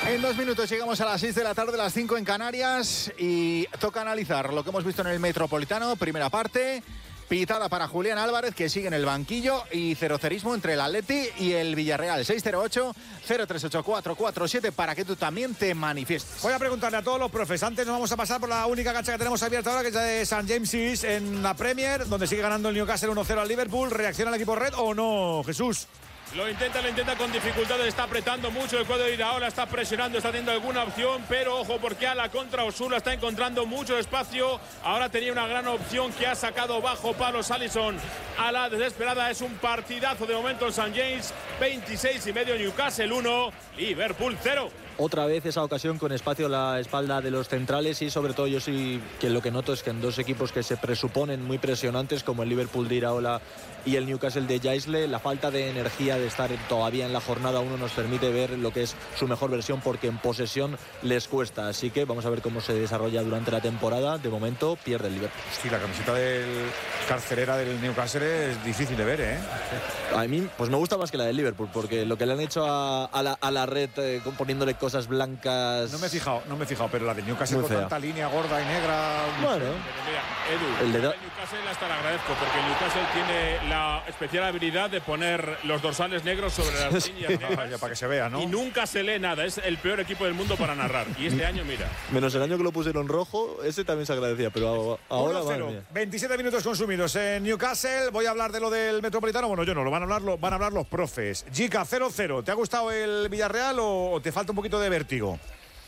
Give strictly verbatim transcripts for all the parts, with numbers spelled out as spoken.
En dos minutos llegamos a las seis de la tarde, las cinco en Canarias, y toca analizar lo que hemos visto en el Metropolitano. Primera parte, pitada para Julián Álvarez, que sigue en el banquillo, y cerocerismo entre el Atleti y el Villarreal. seis cero ocho, cero tres ocho, cuatro cuatro siete para que tú también te manifiestes. Voy a preguntarle a todos los profes. Antes nos vamos a pasar por la única cancha que tenemos abierta ahora, que es la de Saint James's en la Premier, donde sigue ganando el Newcastle uno cero al Liverpool. ¿Reacciona el equipo red o no, Jesús? Lo intenta, lo intenta con dificultades, está apretando mucho el cuadro de Iraola, está presionando, está teniendo alguna opción, pero ojo porque a la contra Osula está encontrando mucho espacio. Ahora tenía una gran opción que ha sacado bajo palos Alisson a la desesperada. Es un partidazo de momento en Saint James, veintiséis y medio Newcastle uno, Liverpool cero. Otra vez esa ocasión con espacio a la espalda de los centrales, y sobre todo yo sí que lo que noto es que en dos equipos que se presuponen muy presionantes como el Liverpool de Iraola y el Newcastle de Jaisle, la falta de energía de estar todavía en la jornada uno nos permite ver lo que es su mejor versión, porque en posesión les cuesta. Así que vamos a ver cómo se desarrolla durante la temporada. De momento pierde el Liverpool. Sí, la camiseta del carcelera del Newcastle es difícil de ver, ¿eh? A mí pues me gusta más que la del Liverpool, porque lo que le han hecho a, a, la, a la red eh, poniéndole cosas blancas. No me he fijado, no me he fijado, pero la de Newcastle con tanta línea gorda y negra. Bueno, mira, Edu, el de da- Newcastle hasta le agradezco, porque el Newcastle tiene la especial habilidad de poner los dorsales negros sobre las líneas negras. Ya, para que se vea, ¿no? Y nunca se lee nada, es el peor equipo del mundo para narrar. Y este año, mira. Menos el año que lo pusieron rojo, ese también se agradecía, pero ahora va. veintisiete minutos consumidos en Newcastle. Voy a hablar de lo del Metropolitano. Bueno, yo no, lo van a hablar, lo van a hablar los profes. Jica, cero cero. ¿Te ha gustado el Villarreal o te falta un poquito de vértigo?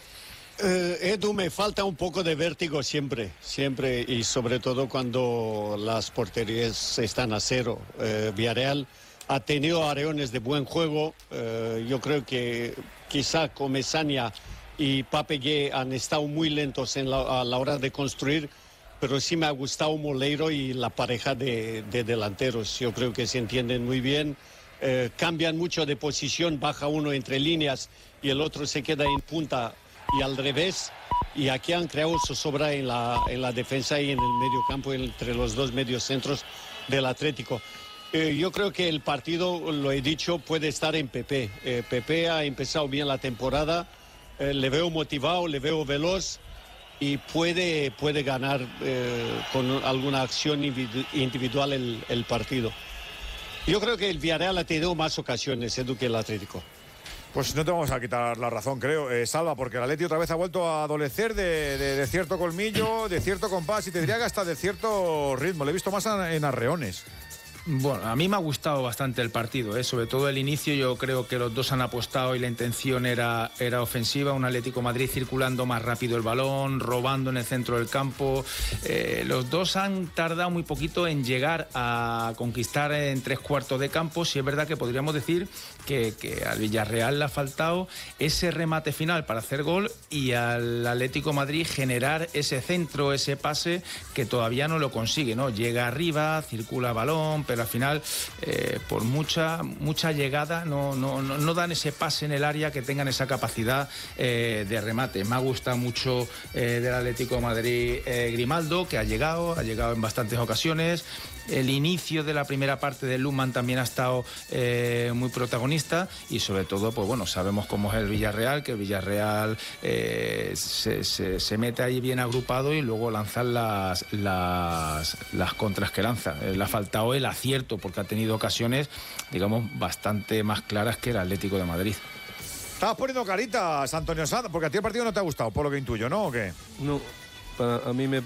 Eh, Edu, me falta un poco de vértigo siempre, siempre, y sobre todo cuando las porterías están a cero. Eh, Villarreal ha tenido areones de buen juego. Eh, yo creo que quizá Comesaña y Pape han estado muy lentos en la, a la hora de construir, pero sí me ha gustado Moleiro y la pareja de, de delanteros. Yo creo que se entienden muy bien. Eh, cambian mucho de posición, baja uno entre líneas y el otro se queda en punta y al revés, y aquí han creado zozobra en la, en la defensa y en el medio campo entre los dos mediocentros del Atlético. Eh, yo creo que el partido, lo he dicho, puede estar en Pepe. Eh, Pepe ha empezado bien la temporada, eh, le veo motivado, le veo veloz y puede, puede ganar eh, con alguna acción individual el, el partido. Yo creo que el Villarreal ha tenido más ocasiones, Edu, que el Atlético. Pues no te vamos a quitar la razón, creo, eh, Salva, porque el Atleti otra vez ha vuelto a adolecer de, de, de cierto colmillo, de cierto compás y te diría que hasta de cierto ritmo. Le he visto más en arreones. Bueno, a mí me ha gustado bastante el partido, ¿eh? Sobre todo el inicio. Yo creo que los dos han apostado y la intención era, era ofensiva. Un Atlético Madrid circulando más rápido el balón, robando en el centro del campo. Eh, los dos han tardado muy poquito en llegar a conquistar en tres cuartos de campo. Sí es verdad que podríamos decir que, que al Villarreal le ha faltado ese remate final para hacer gol y al Atlético Madrid generar ese centro, ese pase que todavía no lo consigue, ¿no? Llega arriba, circula balón, pero al final, eh, por mucha mucha llegada, no, no, no, no dan ese pase en el área que tengan esa capacidad eh, de remate. Me ha gustado mucho eh, del Atlético de Madrid eh, Grimaldo, que ha llegado, ha llegado en bastantes ocasiones. El inicio de la primera parte de Luman también ha estado eh, muy protagonista y sobre todo, pues bueno, sabemos cómo es el Villarreal, que el Villarreal eh, se, se, se mete ahí bien agrupado y luego lanzan las, las, las contras que lanza. Eh, le ha faltado el acierto porque ha tenido ocasiones, digamos, bastante más claras que el Atlético de Madrid. Estabas poniendo caritas, Antonio Sanz, porque a ti el partido no te ha gustado, por lo que intuyo, ¿no? ¿O qué? No, para, a mí me